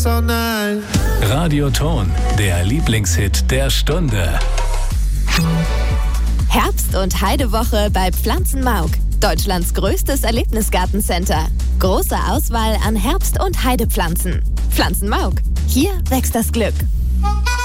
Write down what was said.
all night. Radioton, der Lieblingshit der Stunde. Herbst- und Heidewoche bei Pflanzenmauk. Deutschlands größtes Erlebnisgartencenter. Große Auswahl an Herbst- und Heidepflanzen. Pflanzenmauk. Hier wächst das Glück.